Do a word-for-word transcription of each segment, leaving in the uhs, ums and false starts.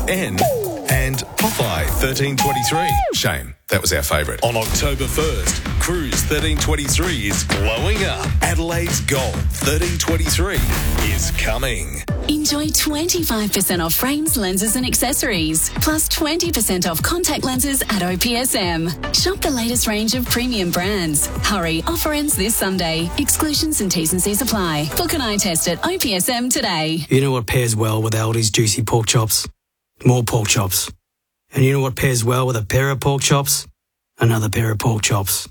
N and Popeye thirteen twenty-three. Shame, that was our favourite. On October first, Cruise thirteen twenty-three is blowing up. Adelaide's Gold thirteen twenty-three is coming. Enjoy twenty-five percent off frames, lenses and accessories, plus twenty percent off contact lenses at O P S M. Shop the latest range of premium brands. Hurry, offer ends this Sunday. Exclusions and T's and C's apply. Book an eye test at O P S M today. You know what pairs well with Aldi's juicy pork chops? More pork chops. And you know what pairs well with a pair of pork chops? Another pair of pork chops.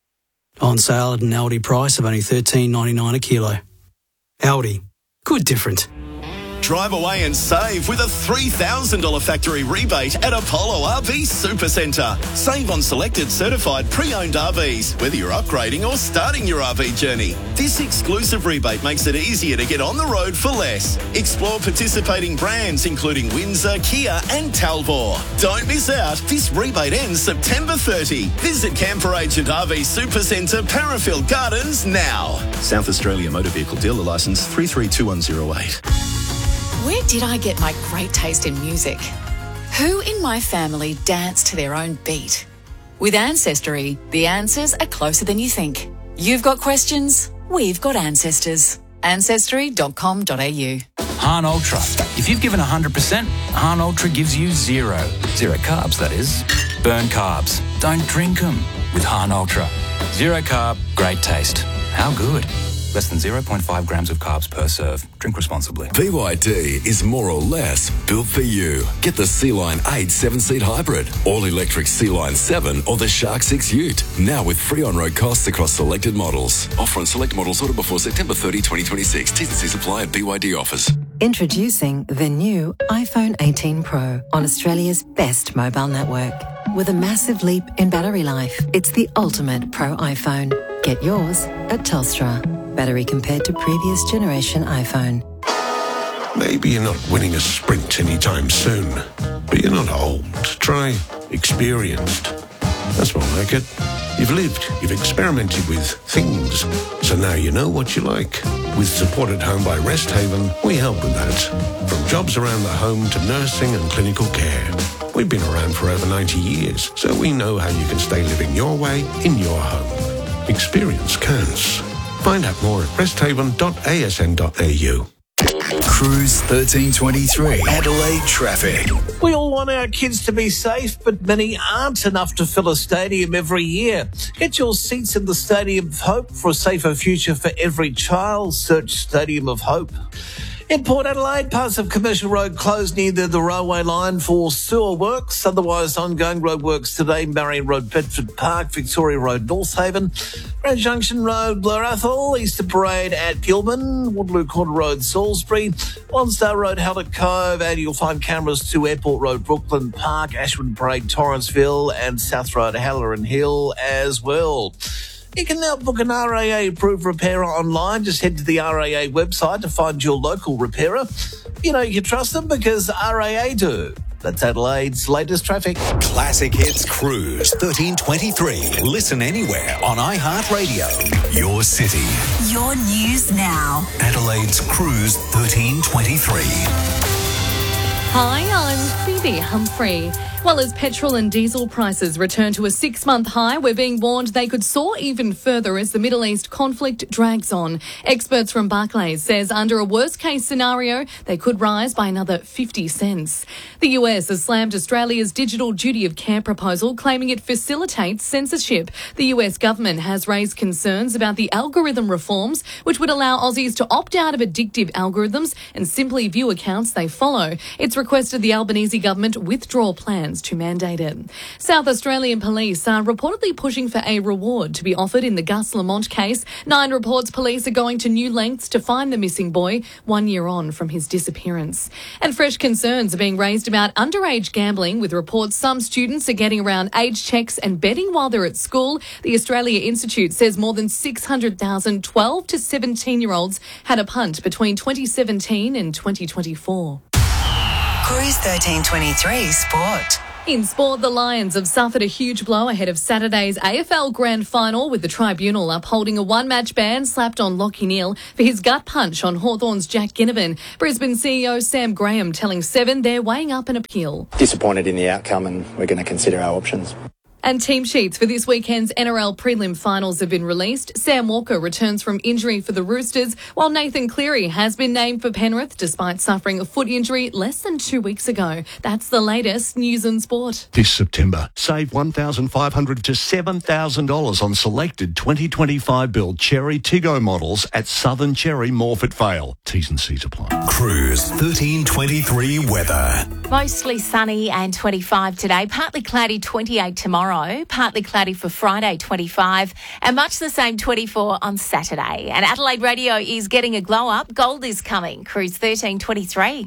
On sale at an Aldi price of only thirteen ninety-nine a kilo. Aldi. Good different. Drive away and save with a three thousand dollars factory rebate at Apollo R V Supercentre. Save on selected certified pre-owned R Vs, whether you're upgrading or starting your R V journey. This exclusive rebate makes it easier to get on the road for less. Explore participating brands including Windsor, Kia and Talbot. Don't miss out. This rebate ends September thirtieth. Visit Camper Agent R V Supercentre, Parafield Gardens now. South Australia Motor Vehicle Dealer Licence three three two one zero eight. Where did I get my great taste in music? Who in my family dance to their own beat? With Ancestry, the answers are closer than you think. You've got questions, we've got ancestors. ancestry dot com dot a u. Hahn Ultra. If you've given one hundred percent, Hahn Ultra gives you zero. Zero carbs, that is. Burn carbs. Don't drink them with Hahn Ultra. Zero carb, great taste. How good? Less than zero point five grams of carbs per serve. Drink responsibly. B Y D is more or less built for you. Get the Sea-Line eight seven-seat hybrid, all-electric Sea-Line seven or the Shark six Ute. Now with free on-road costs across selected models. Offer on select models ordered before September thirtieth, twenty twenty-six. T's and C's apply at B Y D offers. Introducing the new iPhone eighteen Pro on Australia's best mobile network. With a massive leap in battery life, it's the ultimate Pro iPhone. Get yours at Telstra. Battery compared to previous generation iPhone. Maybe you're not winning a sprint anytime soon, but you're not old. Try experienced. That's more like it. You've lived, you've experimented with things, so now you know what you like. With Support at Home by Rest Haven, we help with that. From jobs around the home to nursing and clinical care. We've been around for over ninety years, so we know how you can stay living your way in your home. Experience counts. Find out more at rest haven dot a s n dot a u. Cruise thirteen twenty-three. Adelaide traffic. We all want our kids to be safe, but many aren't enough to fill a stadium every year. Get your seats in the Stadium of Hope for a safer future for every child. Search Stadium of Hope. In Port Adelaide, parts of Commercial Road closed near the, the railway line for sewer works. Otherwise, ongoing road works today. Marion Road, Bedford Park, Victoria Road, North Haven, Grand Junction Road, Blarathal, Easter Parade at Gilman, Waterloo Corner Road, Salisbury, One Star Road, Hallett Cove, and you'll find cameras to Airport Road, Brooklyn Park, Ashwood Parade, Torrenceville, and South Road, Halloran Hill as well. You can now book an R A A-approved repairer online. Just head to the R A A website to find your local repairer. You know you can trust them because R A A do. That's Adelaide's latest traffic. Classic Hits Cruise thirteen twenty-three. Listen anywhere on iHeartRadio. Your city. Your news now. Adelaide's Cruise thirteen twenty-three. Hi, I'm Phoebe Humphrey. Well, as petrol and diesel prices return to a six-month high, we're being warned they could soar even further as the Middle East conflict drags on. Experts from Barclays says under a worst-case scenario, they could rise by another fifty cents. The U S has slammed Australia's digital duty of care proposal, claiming it facilitates censorship. The U S government has raised concerns about the algorithm reforms, which would allow Aussies to opt out of addictive algorithms and simply view accounts they follow. It's requested the Albanese government withdraw plans to mandate it. South Australian police are reportedly pushing for a reward to be offered in the Gus Lamont case. Nine reports police are going to new lengths to find the missing boy one year on from his disappearance. And fresh concerns are being raised about underage gambling, with reports some students are getting around age checks and betting while they're at school. The Australia Institute says more than six hundred thousand twelve to seventeen-year-olds had a punt between twenty seventeen and twenty twenty-four. Cruise thirteen twenty-three Sport. In sport, the Lions have suffered a huge blow ahead of Saturday's A F L Grand Final, with the tribunal upholding a one-match ban slapped on Lachie Neale for his gut punch on Hawthorn's Jack Ginnivan. Brisbane C E O Sam Graham telling Seven they're weighing up an appeal. Disappointed in the outcome, and we're going to consider our options. And team sheets for this weekend's N R L prelim finals have been released. Sam Walker returns from injury for the Roosters, while Nathan Cleary has been named for Penrith despite suffering a foot injury less than two weeks ago. That's the latest news and sport. This September, save one thousand five hundred dollars to seven thousand dollars on selected twenty twenty-five build Cherry Tiggo models at Southern Cherry Morfett Vale. T's and C's apply. Cruise thirteen twenty-three weather. Mostly sunny and twenty-five today, partly cloudy twenty-eight tomorrow, partly cloudy for Friday twenty-five, and much the same twenty-four on Saturday. And Adelaide Radio is getting a glow up. Gold is coming. Cruise thirteen twenty-three.